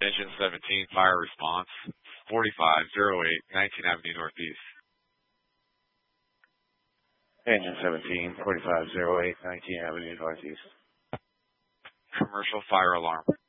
Engine 17, fire response, 4508, 19th Avenue Northeast. Engine 17, 4508, 19th Avenue Northeast. Commercial fire alarm.